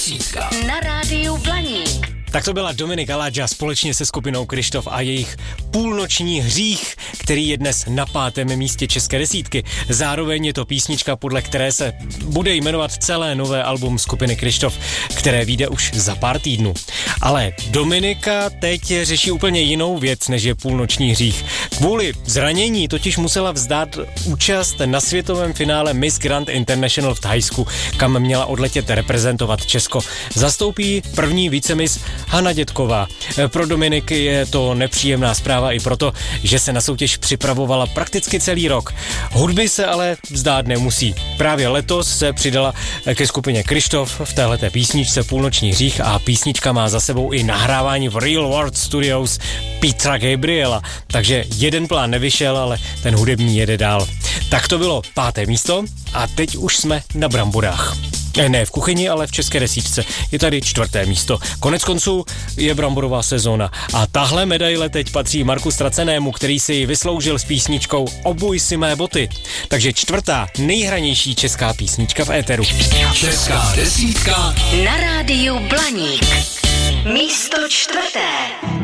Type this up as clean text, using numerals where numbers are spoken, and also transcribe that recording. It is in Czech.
desítka na rádiu Blaník. Tak to byla Dominik Aladža společně se skupinou Kryštof a jejich Půlnoční hřích, který je dnes na 5. místě české desítky. Zároveň je to písnička, podle které se bude jmenovat celé nové album skupiny Kryštof, které vyjde už za pár týdnů. Ale Dominika teď řeší úplně jinou věc, než je Půlnoční hřích. Kvůli zranění totiž musela vzdát účast na světovém finále Miss Grand International v Thajsku, kam měla odletět reprezentovat Česko. Zastoupí první vicemiss Hana Dětková. Pro Dominiky je to nepříjemná zpráva i proto, že se na soutěž připravovala prakticky celý rok. Hudby se ale vzdát nemusí. Právě letos se přidala ke skupině Kryštof v téhleté písničce Půlnoční hřích a písnička má za sebou i nahrávání v Real World Studios Petra Gabriela. Takže jeden plán nevyšel, ale ten hudební jede dál. Tak to bylo 5. místo a teď už jsme na bramborách. Ne v kuchyni, ale v české desítce. Je tady 4. místo. Konec konců je bramborová sezóna. A tahle medaile teď patří Marku Stracenému, který si ji vysloužil s písničkou Obuj si mé boty. Takže 4. nejhranější česká písnička v éteru. Česká desítka Na rádiu Blaník. Místo 4.